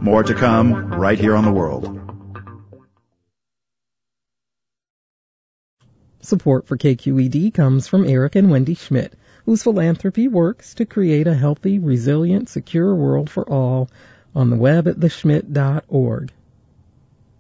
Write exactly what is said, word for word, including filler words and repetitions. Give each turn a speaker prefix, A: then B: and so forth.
A: More to come right here on The World.
B: Support for K Q E D comes from Eric and Wendy Schmidt, whose philanthropy works to create a healthy, resilient, secure world for all, on the web at the schmidt dot org.